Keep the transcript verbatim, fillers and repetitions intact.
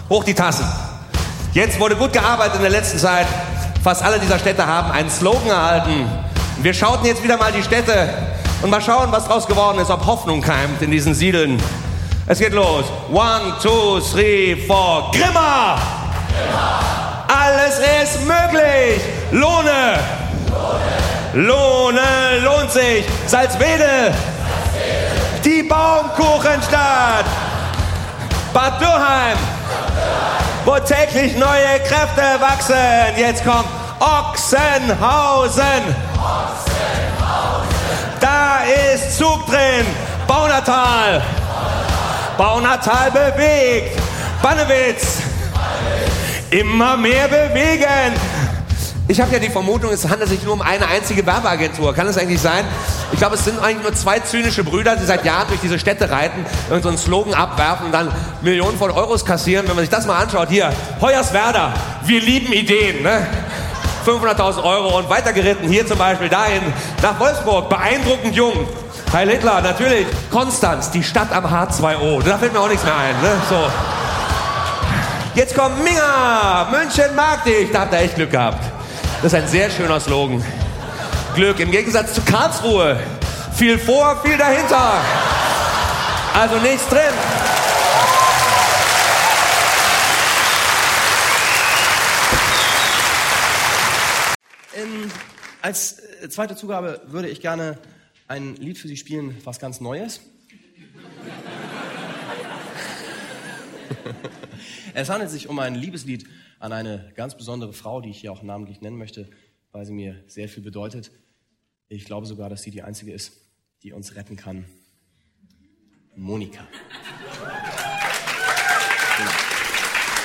Hoch die Tassen. Jetzt wurde gut gearbeitet in der letzten Zeit. Fast alle dieser Städte haben einen Slogan erhalten. Wir schauten jetzt wieder mal die Städte und mal schauen, was draus geworden ist, ob Hoffnung keimt in diesen Siedeln. Es geht los. One, two, three, four. Grimma! Grimma! Alles ist möglich! Lohne! Lohne! Lohne lohnt sich! Salzwedel! Salzwedel! Die Baumkuchenstadt! Bad Dürrheim! Wo täglich neue Kräfte wachsen. Jetzt kommt Ochsenhausen. Ochsenhausen. Da ist Zug drin. Baunatal. Baunatal bewegt. Bannewitz. Immer mehr bewegen. Ich habe ja die Vermutung, es handelt sich nur um eine einzige Werbeagentur. Kann es eigentlich sein? Ich glaube, es sind eigentlich nur zwei zynische Brüder, die seit Jahren durch diese Städte reiten und so einen Slogan abwerfen und dann Millionen von Euros kassieren. Wenn man sich das mal anschaut, hier, Hoyerswerda, wir lieben Ideen, ne? fünfhunderttausend Euro und weitergeritten, hier zum Beispiel dahin, nach Wolfsburg, beeindruckend jung. Heil Hitler, natürlich. Konstanz, die Stadt am H zwei O, da fällt mir auch nichts mehr ein, ne? So. Jetzt kommt Minga, München mag dich, da habt ihr echt Glück gehabt. Das ist ein sehr schöner Slogan. Glück im Gegensatz zu Karlsruhe. Viel vor, viel dahinter. Also nichts drin. Ähm, als äh, zweite Zugabe würde ich gerne ein Lied für Sie spielen, was ganz Neues. Es handelt sich um ein Liebeslied an eine ganz besondere Frau, die ich hier auch namentlich nennen möchte, weil sie mir sehr viel bedeutet. Ich glaube sogar, dass sie die einzige ist, die uns retten kann. Monika.